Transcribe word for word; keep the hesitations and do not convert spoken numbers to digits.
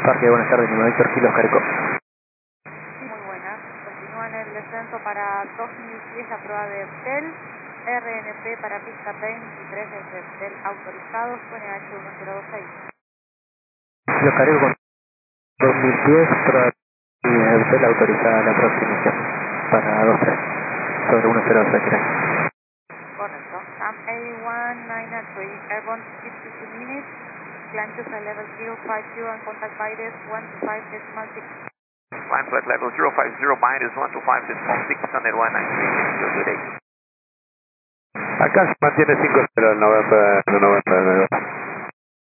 Parque, buenas tardes, mi Víctor Gilos Careco. Muy buenas. Continúa en el descenso para dos mil pies a prueba de Bell. R N P para pista veintitrés desde Bell autorizados con H uno cero dos seis. Gilos Careco con dos mil pies, prueba de Bell autorizada la aproximación para dos tres sobre uno cero dos tres. Correcto. A one nine three, airborne fifty-two minutes, climb to flight level zero five zero and contact virus one two five decimal six. Climb flight level zero five zero, minus one two five decimal six, Thunder one nine three, good day. Acá se mantiene cinco cero el noventa, el noventa, el noventa.